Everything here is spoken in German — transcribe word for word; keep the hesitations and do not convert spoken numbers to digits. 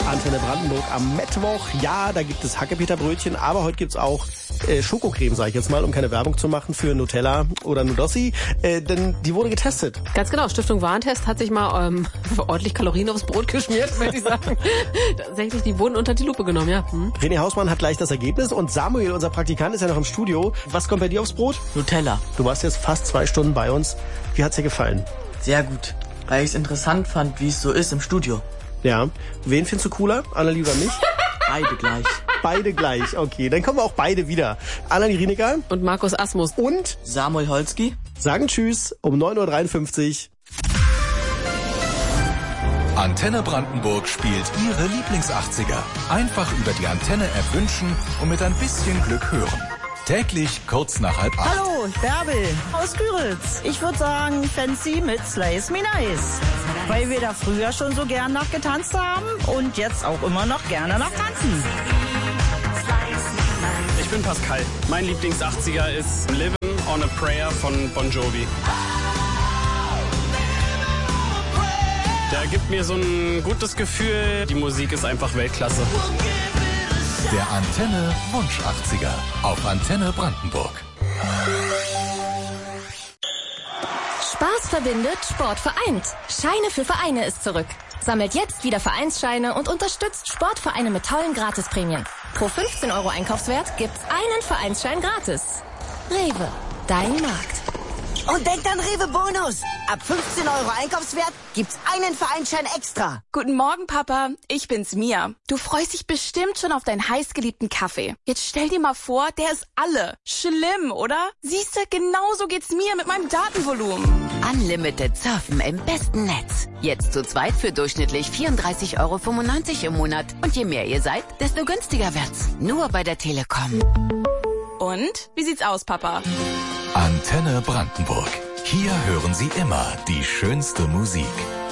Antenne Brandenburg am Mittwoch. Ja, da gibt es Hackepeterbrötchen, aber heute gibt's auch äh, Schokocreme, sage ich jetzt mal, um keine Werbung zu machen für Nutella oder Nudossi, äh, denn die wurde getestet. Ganz genau, Stiftung Warentest hat sich mal ähm, ordentlich Kalorien aufs Brot geschmiert, würde ich sagen. Tatsächlich, die wurden unter die Lupe genommen, ja. Hm. René Hausmann hat gleich das Ergebnis und Samuel, unser Praktikant, ist ja noch im Studio. Was kommt bei dir aufs Brot? Nutella. Du warst jetzt fast zwei Stunden bei uns. Wie hat's dir gefallen? Sehr gut, weil ich es interessant fand, wie es so ist im Studio. Ja. Wen findest du cooler? Annelie oder mich? Beide gleich. Beide gleich, okay. Dann kommen wir auch beide wieder. Annelie Rienecker Und Markus Asmus. und Samuel Holski sagen Tschüss um neun Uhr dreiundfünfzig. Antenne Brandenburg spielt Ihre Lieblings-achtziger. Einfach über die Antenne-App wünschen und mit ein bisschen Glück hören. Täglich kurz nach halb acht. Hallo, Bärbel aus Güritz. Ich würde sagen Fancy mit Slice Me Nice. Weil wir da früher schon so gern nachgetanzt haben und jetzt auch immer noch gerne nachtanzen. Ich bin Pascal. Mein Lieblings-achtziger ist Living on a Prayer von Bon Jovi. Der gibt mir so ein gutes Gefühl. Die Musik ist einfach Weltklasse. Der Antenne Wunsch achtziger auf Antenne Brandenburg. Spaß verbindet, Sport vereint. Scheine für Vereine ist zurück. Sammelt jetzt wieder Vereinsscheine und unterstützt Sportvereine mit tollen Gratisprämien. Pro fünfzehn Euro Einkaufswert gibt's einen Vereinsschein gratis. Rewe, dein Markt. Und denkt an Rewe Bonus. Ab fünfzehn Euro Einkaufswert gibt's einen Vereinsschein extra. Guten Morgen, Papa. Ich bin's, Mia. Du freust dich bestimmt schon auf deinen heißgeliebten Kaffee. Jetzt stell dir mal vor, der ist alle. Schlimm, oder? Siehste, genauso geht's mir mit meinem Datenvolumen. Unlimited Surfen im besten Netz. Jetzt zu zweit für durchschnittlich vierunddreißig Euro fünfundneunzig im Monat. Und je mehr ihr seid, desto günstiger wird's. Nur bei der Telekom. Und? Wie sieht's aus, Papa? Antenne Brandenburg. Hier hören Sie immer die schönste Musik.